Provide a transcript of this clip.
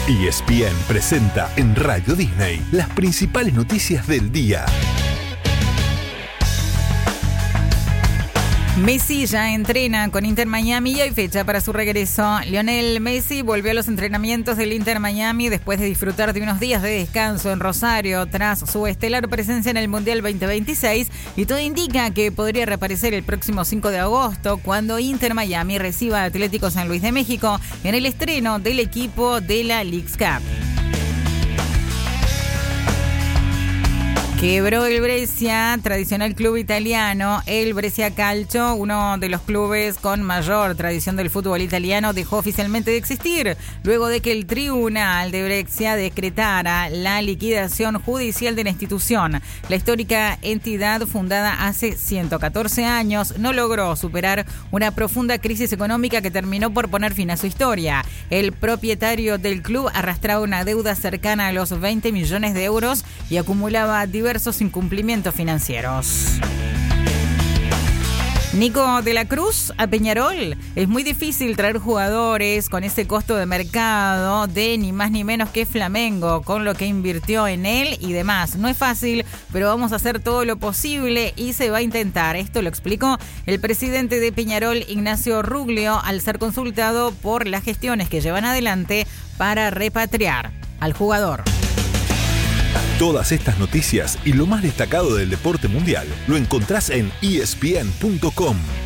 ESPN presenta en Radio Disney las principales noticias del día. Messi ya entrena con Inter Miami y hay fecha para su regreso. Lionel Messi volvió a los entrenamientos del Inter Miami después de disfrutar de unos días de descanso en Rosario tras su estelar presencia en el Mundial 2026 y todo indica que podría reaparecer el próximo 5 de agosto cuando Inter Miami reciba a Atlético San Luis de México en el estreno del equipo de la Leagues Cup. Quebró el Brescia, tradicional club italiano. El Brescia Calcio, uno de los clubes con mayor tradición del fútbol italiano, dejó oficialmente de existir luego de que el tribunal de Brescia decretara la liquidación judicial de la institución. La histórica entidad, fundada hace 114 años, no logró superar una profunda crisis económica que terminó por poner fin a su historia. El propietario del club arrastraba una deuda cercana a los 20 millones de euros y acumulaba diversos incumplimientos financieros. Nico de la Cruz a Peñarol. Es muy difícil traer jugadores con ese costo de mercado de ni más ni menos que Flamengo, con lo que invirtió en él y demás. No es fácil, pero vamos a hacer todo lo posible y se va a intentar. Esto lo explicó el presidente de Peñarol, Ignacio Ruglio, al ser consultado por las gestiones que llevan adelante para repatriar al jugador. Todas estas noticias y lo más destacado del deporte mundial lo encontrás en ESPN.com.